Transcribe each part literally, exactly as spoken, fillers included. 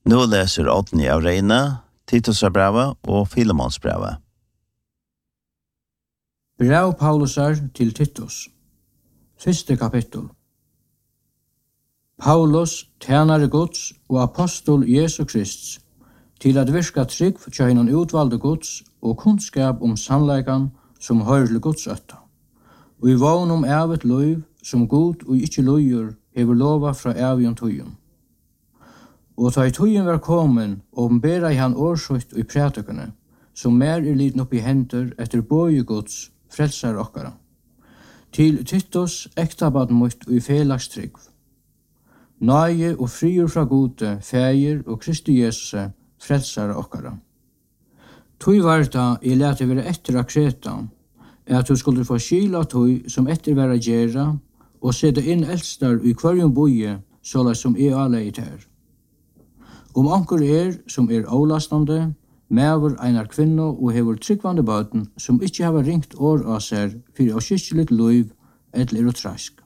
Nu läser Odni av Reina, Titusabrevet og Filemonsbrevet. Brev Paulusar til Titus. Første kapittel. Paulus, tjänare Guds og apostol Jesu Krist, til at virka trygg tja hinnan utvalde Guds og kunnskap om sannleikan som hører til Guds øtta. Og i vogn om evet løyv som god og ikkje løyer hever lova fra evion tøyen. Og ta i tøyen var komen, åpenbera i han årsøyt og i prætikerne, som mer er liten opp i henter etter bøye Guds, frelsar okkara. Til Titus ektabad mot og i felags trygg. Nøye og frier fra gode, feir og Kristi Jesus, frelsar okkara. Tøy varta i lete være etter av Kreta, er at du skulle få skila tøy som etter være gjerra, og sette inn eldstar i kvarjon boje, såla som er aleit her. Om anker er som er avlastande, mever einar kvinno og hever tryggvande bøten som ikkje hever ringt år av seg for å skikkeligt løyv eller er trask.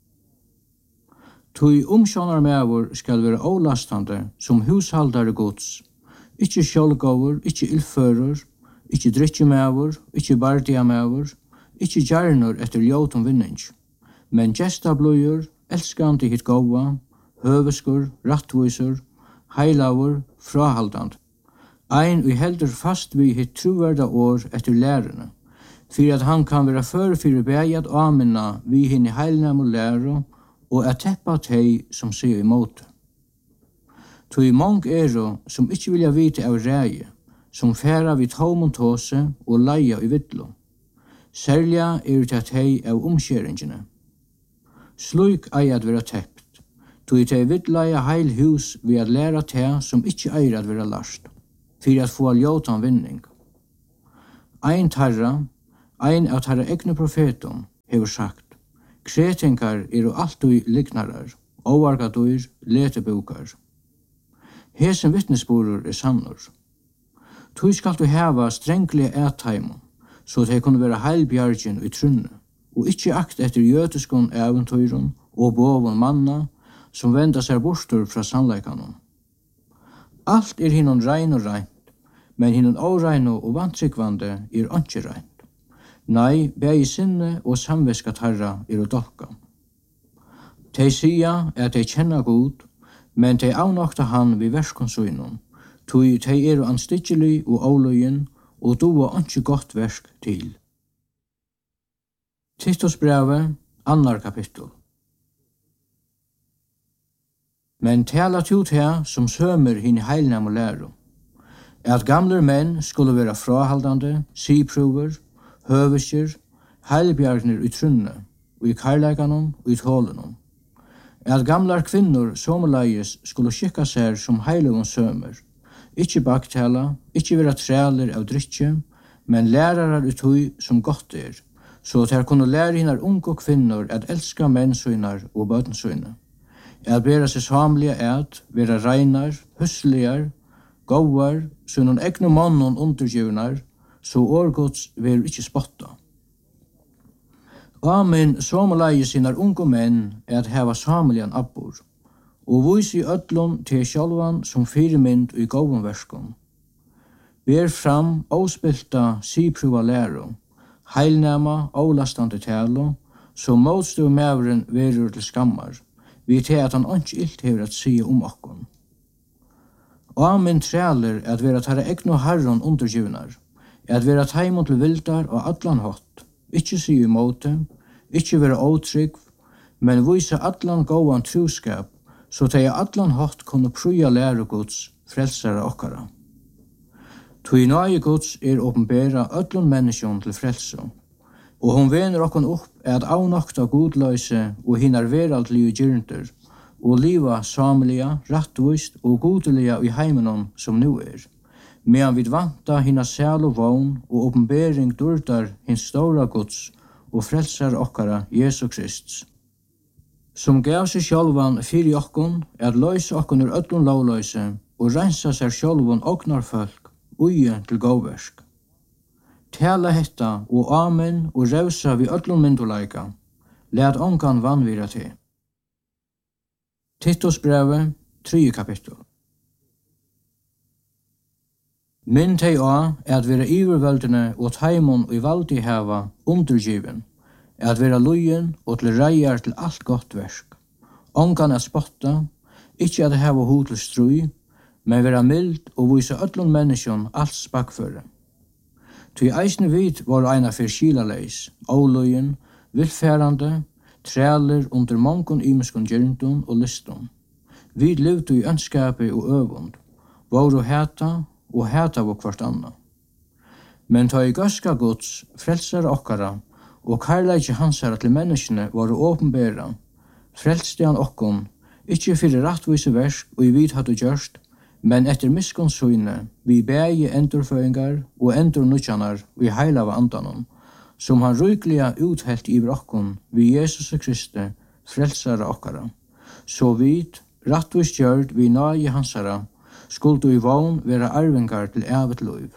Tøy omsjonar mever skal være avlastande som hushaldare Guds, ikkje sjølgåver, ikkje illfører, ikkje drittjemever, ikkje bardiamever, ikkje gjerner etter ljótum vinning, men gestabløyer, elskande hitt gåva, høveskur, rattvisur, heilavur, frahaldand. Ein og heldur fast vi hitt truverda år etter lærerne, for at han kan være før for begjad aminna vi hinn i heilnam og lære, og at teppa teg som sier imot. Tøy mong ero som ikkje vilja vite av reie, som færa vid tomon tåse og leia i vidlo. Særlig er det at hei av omskjeringene. Slik eier at vera tept, tog tei vidleia heil hus ved at læra te som ikkje eier at vera larst, for at få ljótan vinning. Ein tarra, ein av tarra egne profetum, hever sagt, kretingar er og altui lignarar, óargadur, letebukar. Hesen vittnesborur er sannur. Tui skal du heva strenglige ættaimon, så det kunne være heilbjargin i trunne, og ikkje akt etter jøteskon eventøyron og bovon manna, som venda seg bortur fra sannleikanon. Alt er hinnon rein og reint, men hinnon årein og vantryggvande er ikkje reint. Nei, bæg i sinne og samveska tarra er å dolka. Tei sia at tei kjenna god, men tei avnokta han vi verskonsøynon, tui tei er anstikkelig og avløyen, og doa ikkje godt versk til. Titus brevet, annar kapittel. Men tala tu te som sømer hinn i heilnam og læro, at gamle menn skulle være frahaldande, siprover, høveskjer, heilbjargner i trunne, og i karlæganon og i tålenon. At gamlar kvinnor somleies skulle skikka seg som heilagon sømer, ikkje baktala, ikkje vera træler av drittje, men lærarar ut hui som godt er, så at her kunne lære hinnar unge kvinnor at elska mennsøynar og bøtensøyne, at bera seg samlige at, vera reinar, husligar, gåvar, så noen egne mannen undergivnar, så årgods ver ikkje spotta. Amen, somleies hinnar unge menn at heva samlian abbor, og vis i ödlun til sjálvan som fyrirmynd i gåvun verskun. Ber fram óspilta siprúva læru, heilnama ólastandi tælu, så mótstu mævren verur til skammar, vi til at han ikke illt hever at sige om okkon. Amen træler at vera tarra egnu harron undergivnar, at vera taimon til vildar og allan hot, ikkje sige imot, ikkje vera ótrygg, men visa allan góan truskap, så tei allan hot kunne prøya lære Guds, frelsare okkara. Tui nøye Guds er åpenbæra öllun menneskjon til frelse, og hon vener okkon opp at avnokta godløyse og hinnar veraldlige gyrnder, og liva samelia, rattvist og godelia i heimenon som nu er, medan vid vanta hinna sæl og vogn og åpenbæring durdar hins stora Guds og frelsar okkara Jesu Krist, som gav seg sjálvan fyrir okkon at løyse okkon ur öllun lovløyse og rensa seg sjálvan oknar folk uje til gåversk. Tala hetta og amen og rausa vi öllun mynduleika, let ongan vanvira til. Titus brevet, tredje kapittel. Minn teg á at vera iverveldene og taimon i valdi hava undergiven, at vera lujen og til reier til alt godt versk. Ongan at spotta, ikkje at hava ho til strui, men vera mild og vise öllum menneskjon alt spakføre. Tui eisne vit var eina fyr skilaleis, óløyen, vilfærande, træler under mongon imeskon gjerndun og liston. Vi levde i ønskapi og øvund, våru heta og heta vår kvart anna. Men ta i gaska gods, frelsar okkara, og karlægje hansara til menneskene var åpenbæra, frelste han okkon, ikkje fyrir rattvise versk og i vid hadde gjørst, men etter miskonsyne vi bægi endurføyngar og endurnutjanar vi heilava andanon, som han rykliga uthelt i okkon vi Jesus Kristi, frelsara okkara. Så vid, rattvis gjørd vi nage hansara, skulle i vogn vera arvingar til evet loiv.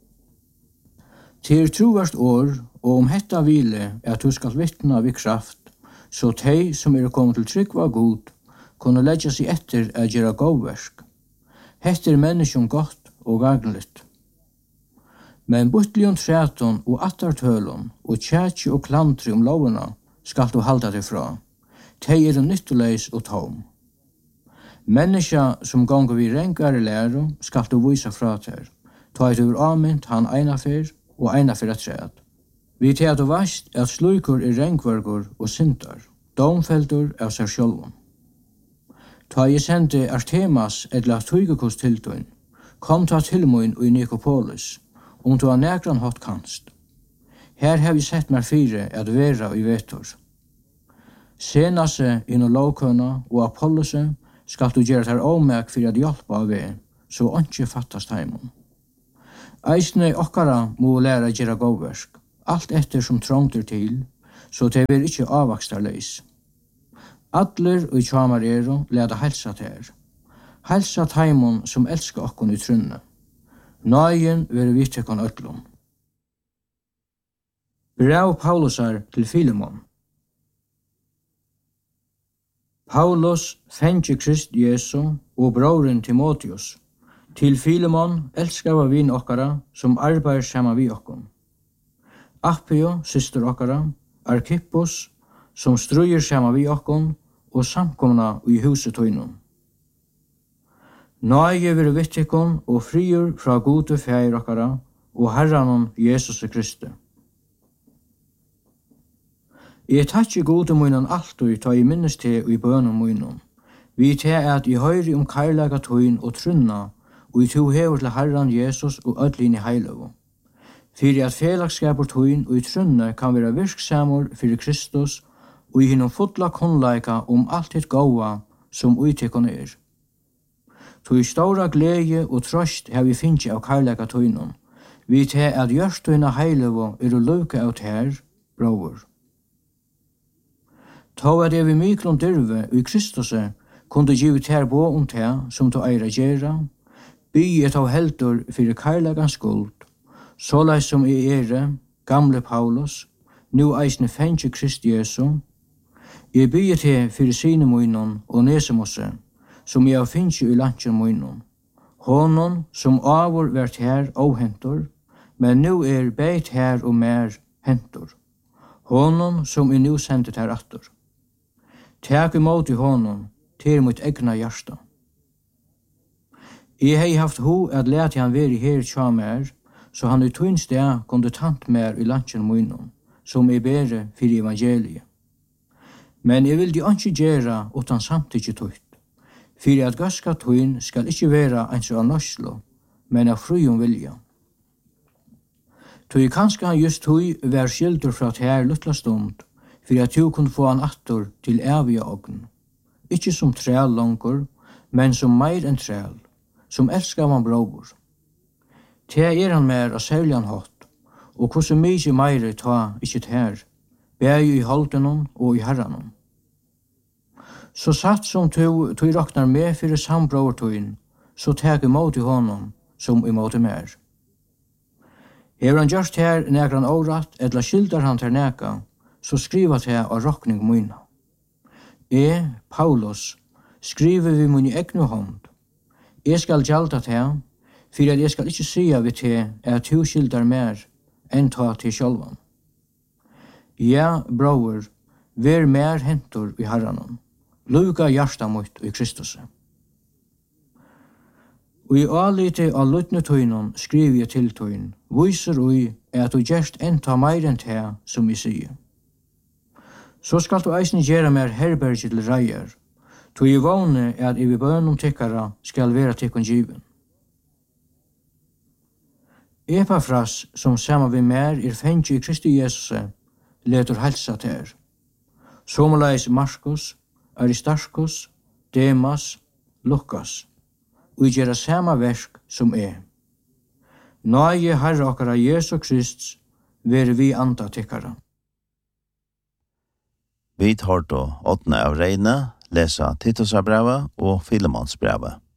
Til troverst år, og om hetta vile at du skal vittna vi kraft, så tei som er kommet til trygg var god, kunne leggja seg etter at gjera gåversk. Hetta er menneskjon godt og gagnligt. Men butlion træton og attartølon og tjætji og klantri om lovena skal du halda deg fra. Tei er nyttuleis og tom. Menneska som gonger vi renkare læro skal du visa fra ter. Ta et over amint han eina fyr og eina fyr at træt. Vi til at du veist at slukur er renkvargur og sintar, domfeldur av seg sjálfum. Ta jeg sendte Artemas etla tøygekos tiltøyn, kom ta til mun i Nikopolis, om du har nekran hatt kanst. Her har vi sett meg fire at vera i vetur. Senase inn og lovkøna og Apollose skal du gjøre her omæk for at hjelpa av ved, så ikke fattast heimon. Eisne okkara må læra gjøre gåversk, alt etter som trångter til, så det vil ikke avvakstarleis. Adler og tjamar ero leda helsa ter. Helsa heimon som elskar okkon i trunne. Nøyen vil vi tekkon öllum. Brev Paulusar til Filemon. Paulus, fengi Krist Jesu og broren Timotheus, til Filemon, elskava vin okkara, som arbeidar saman vi okkon. Appio, syster okkara, Arkippos, som strøyer saman vi okkon, og samkomna i huset tøynum. Nøye vir vittikon og friur fra gode feir okkara, og Herranon Jesus Kristi. Jeg takkje gode munnen alltid ta i minnes til i bønum munnen. Vi til at i høyri om karlaga tøyn og trunna, og i to hever til Herran Jesus og ødlin i heilovo. Fyrir at felagsskapur tøyn og i trunna kan vera virksamur fyrir Kristus, og i hinnom fotla konleika om alt hitt gåa som uittekon er. To i stora glede og trøst har vi finnst av karlaga tøynum. Vi til at gjørstøyna heilovo er å luka av her, bror. Ta at jeg vi miklom dyrve i Kristuse kunde givet ter bo om te som to eira gjerra, by et av heldur fyrir karlagans skuld, såleis som i ere, gamle Paulus, nu eisne fengi Krist Jesu, jeg byr til fyrir sine munnen og nesemosse, som jeg finnes i lantjen munnen. Honon som avur vært her og hentor, men nu er beit her og mer hentor. Honon som er nu sendet her attor. Tæk imot i honom til mitt egna hjärsta. Jeg hei haft ho at lete han veri her tja mer, så han i tøyn sted kunde tant mer i lantjen munnen, som er bere fyrir evangeliet. Men jeg vil de ikke gjøre utan samtidig tøyt, fyrir at gaska tøyn skal ikke være eins av norslo, men av frujum vilja. Tøy kanskje han just tøy vær skildur fra her luttla stund, fyrir at du kunne få han attor til evige ogn. Ikke som træl langur, men som meir enn træl, som elskar man brobor. Te er han mer av sæljan hatt, og hvordan mykje meire ta ikkje her, bæg i holdenon og i herranon. Så satt som tu, tu råknar med fyrir sambrortøyn, så teg imot i honom som imot i mer. Hever han gjørst her nekran årat, edla skildar han ter neka, så skriva til av råkning myna. E, Paulus, skriver vi mun i egnu hånd. Jeg skal gjalda til, for at jeg skal ikke sige ved til at du skildar mer enn ta til sjálvan. Ja, bror, ver mer hentur i Herranon, luka hjärsta mot i Kristus. Og i alite av lutne tøynon skriver jeg til tøyn, viser ui at du gjerst enn ta meir enn te som vi sier. Så skal du eisen gjøre mer herberget til reier, to i vane at i bønum tikkara skal være tikkun given. Epafras, som saman vi mer er fengt i Kristi Jesus, letur helsa ter. Somaleis Markus, Aristarchus, Demas, Lukas, og gjera sama verk som er. Nøye Herre okkara Jesu Krist, ver vi anda tikkara. Vi tar då åttende av Reine, lesa Titusabrevet og Filemonsbrevet.